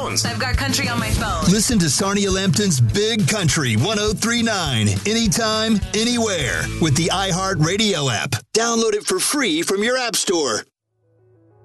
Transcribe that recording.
phones. I've got country on my phone. Listen to Sarnia Lampton's Big Country 103.9 anytime, anywhere with the iHeartRadio app. Download it for free from your app store.